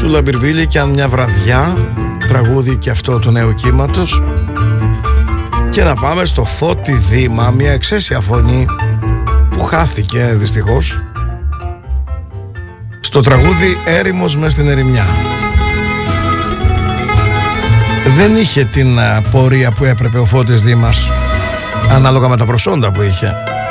Σούλα Μπιρμπίλη και αν μια βραδιά, τραγούδι και αυτό του νέου κύματος. Και να πάμε στο Φώτη Δήμα, μια εξαίσια φωνή που χάθηκε δυστυχώς στο τραγούδι «Έρημος μες στην ερημιά». Δεν είχε την πορεία που έπρεπε ο Φώτης Δήμας ανάλογα με τα προσόντα που είχε.